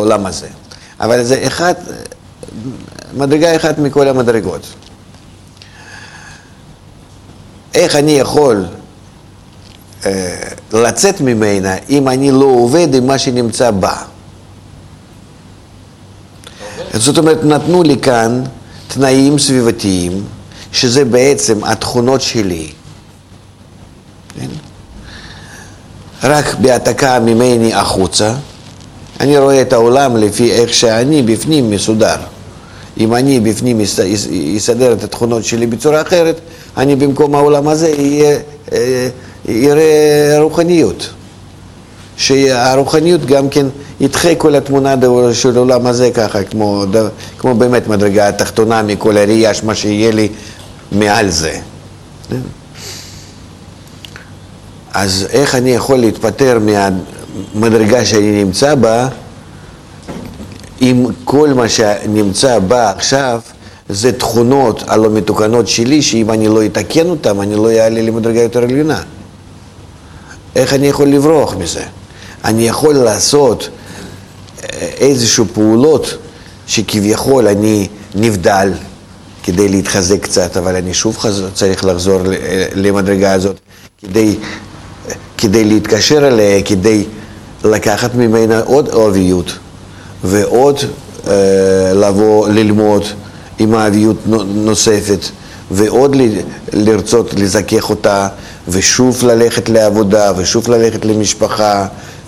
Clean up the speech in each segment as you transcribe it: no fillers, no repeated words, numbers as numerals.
העולם הזה. אבל זה מדרגה אחת מכל המדרגות. איך אני יכול לצאת ממנה אם אני לא עובד עם מה שנמצא בה? זאת אומרת, נתנו לי כאן תנאים סביבתיים, שזה בעצם התכונות שלי. רק בהעתקה ממני החוצה, אני רואה את העולם לפי איך שאני בפנים מסודר. אם אני בפנים יסדר את התכונות שלי בצורה אחרת, אני במקום העולם הזה יראה רוחניות. שהרוחניות גם כן ידחה כל התמונה של העולם הזה ככה, כמו באמת מדרגה התחתונה מכל הראייה, מה שיהיה לי מעל זה. אז איך אני יכול להתפטר מהמדרגה שאני נמצא בה, אם כל מה שנמצא בה עכשיו זה תכונות הלא מתוקנות שלי, שאם אני לא אתקן אותם, אני לא אעלה למדרגה יותר עליונה. איך אני יכול לברוח מזה? אני יכול לעשות איזשהו פעולות שכביכול אני נבדל כדי להתחזק קצת, אבל אני שוב צריך לחזור למדרגה הזאת כדי להתקשר אליה, כדי לקחת ממנה עוד אוהביות ועוד לבוא ללמוד עם אוהביות נוספת ועוד לרצות לזכך אותה ושוב ללכת לעבודה ושוב ללכת למשפחה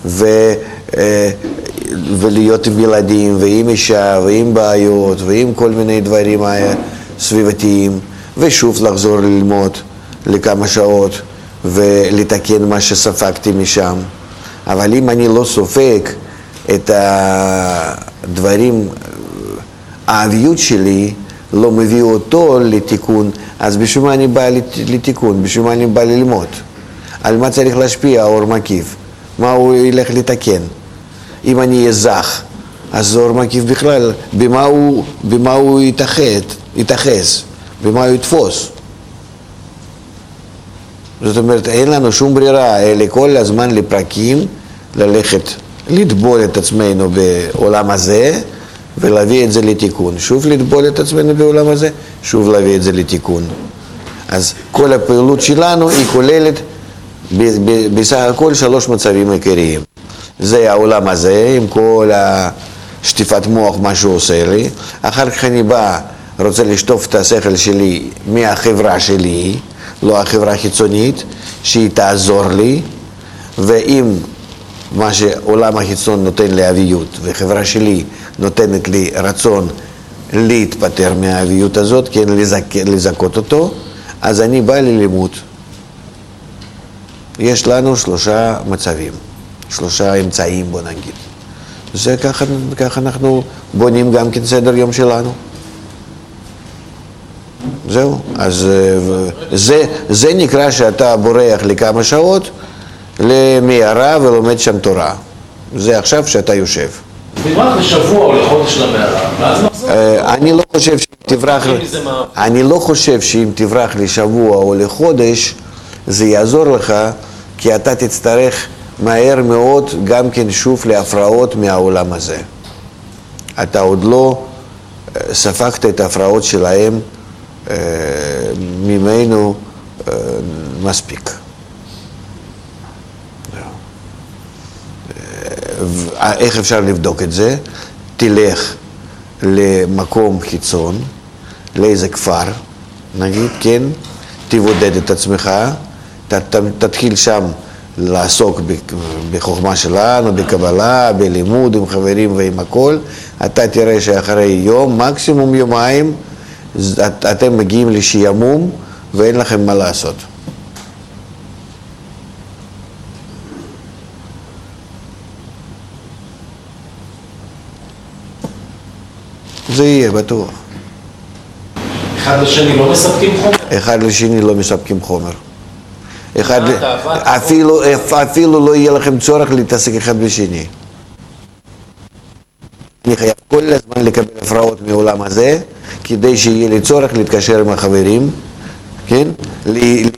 ולהיות עם ילדים ועם אישה ועם בעיות ועם כל מיני דברים סביבתיים ושוב לחזור ללמוד לכמה שעות ולתקן מה שספגתי משם. אבל אם אני לא סופג את הדברים, האביות שלי לא מביא אותו לתיקון, אז בשביל מה אני בא לתיקון? בשביל מה אני בא ללמוד? על מה צריך להשפיע האור מקיף? מה הוא ילך לתקן? אם אני אהיה זך, אז האור מקיף בכלל, במה הוא יתאחז? במה הוא יתפוס? זאת אומרת, אין לנו שום ברירה, אלא כל הזמן לפרקים, ללכת, לטבול את עצמנו בעולם הזה, ולהביא את זה לתיקון. שוב לטבול את עצמנו בעולם הזה, שוב להביא את זה לתיקון. אז כל הפעילות שלנו היא כוללת בסך הכל 3 מצבים עיקריים. זה העולם הזה, עם כל השטיפת מוח, מה שהוא עושה לי. אחר כך אני בא, רוצה לשטוף את השכל שלי מהחברה שלי, לא החברה החיצונית, שהיא תעזור לי, ואם מה שעולם החיצון נותן לי אביות, וחברה שלי נותנת לי רצון להתפטר מהאביות הזאת, כן, לזכות אותו, אז אני בא ללימוד. יש לנו 3 מצבים, 3 אמצעים, בוא נגיד. זה ככה אנחנו בונים גם כן סדר יום שלנו. זהו, אז זה נקרא שאתה בורח לכמה שעות למערה ולומד שם תורה. זה עכשיו שאתה יושב. תברח לשבוע או לחודש למערה, ואז נחזור. אני לא חושב שאם תברח לשבוע או לחודש, זה יעזור לך, כי אתה תצטרך מהר מאוד גם כן שוב להפרעות מהעולם הזה. אתה עוד לא ספגת את ההפרעות שלהם ממנו מספיק. איך אפשר לבדוק את זה? תלך למקום חיצון, לאיזה כפר, נגיד, כן, תבודד את עצמך, תתחיל שם לעסוק בחוכמה שלנו, בקבלה, בלימוד, עם חברים ועם הכל. אתה תראה שאחרי יום, מקסימום יומיים, אתם מגיעים לשעמום ואין לכם מה לעשות. זה יהיה בטוח. אחד לשני לא מספקים חומר? אחד לשני לא מספקים חומר. אפילו לא יהיה לכם צורך להתעסק אחד בשני. אני חייב כל הזמן לקבל הפרעות מעולם הזה, כדי שיהיה לי צורך להתקשר עם החברים, כן?